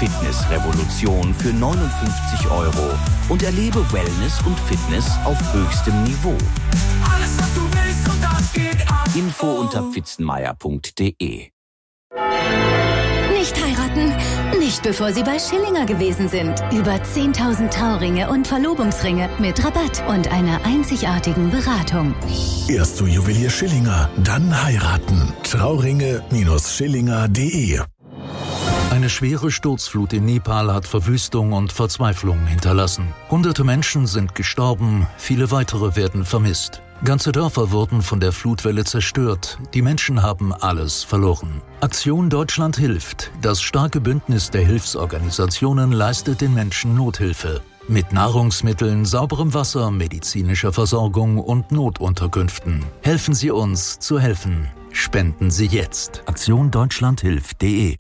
Fitnessrevolution für 59 € und erlebe Wellness und Fitness auf höchstem Niveau. Alles, was du willst und das geht ab. Info unter pfitzenmeier.de. Nicht heiraten, nicht bevor Sie bei Schillinger gewesen sind. Über 10.000 Trauringe und Verlobungsringe mit Rabatt und einer einzigartigen Beratung. Erst zu Juwelier Schillinger, dann heiraten. Trauringe-Schillinger.de. Eine schwere Sturzflut in Nepal hat Verwüstung und Verzweiflung hinterlassen. Hunderte Menschen sind gestorben, viele weitere werden vermisst. Ganze Dörfer wurden von der Flutwelle zerstört. Die Menschen haben alles verloren. Aktion Deutschland hilft. Das starke Bündnis der Hilfsorganisationen leistet den Menschen Nothilfe. Mit Nahrungsmitteln, sauberem Wasser, medizinischer Versorgung und Notunterkünften. Helfen Sie uns zu helfen. Spenden Sie jetzt. AktionDeutschlandHilft.de.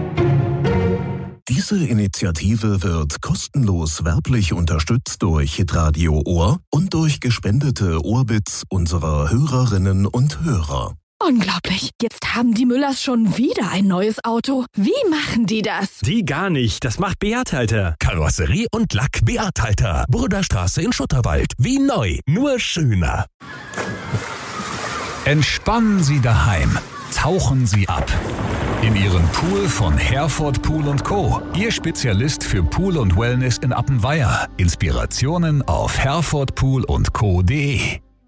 Diese Initiative wird kostenlos werblich unterstützt durch Hitradio Ohr und durch gespendete Ohrbits unserer Hörerinnen und Hörer. Unglaublich. Jetzt haben die Müllers schon wieder ein neues Auto. Wie machen die das? Die gar nicht. Das macht Beat Halter. Karosserie und Lack Beat Halter. Burderstraße in Schutterwald. Wie neu, nur schöner. Entspannen Sie daheim. Tauchen Sie ab. In Ihren Pool von Herford Pool & Co. Ihr Spezialist für Pool und Wellness in Appenweier. Inspirationen auf herfordpoolundco.de.